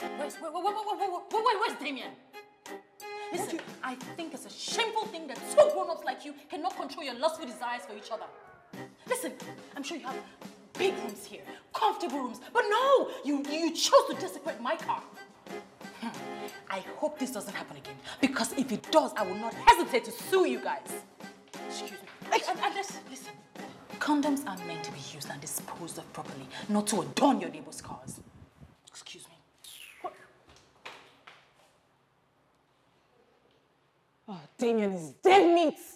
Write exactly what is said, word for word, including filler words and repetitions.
Where's, wait, wait, wait, wait, wait, wait, wait, where's Damien? Listen, I think it's a shameful thing that two grown-ups like you cannot control your lustful desires for each other. Listen, I'm sure you have big rooms here, comfortable rooms, but no, you, you chose to desecrate my car. Hmm. I hope this doesn't happen again, because if it does, I will not hesitate to sue you guys. Excuse me. And, and, and listen, listen, condoms are meant to be used and disposed of properly, not to adorn your neighbor's cars. Excuse me. What? Oh, Damien is dead meat.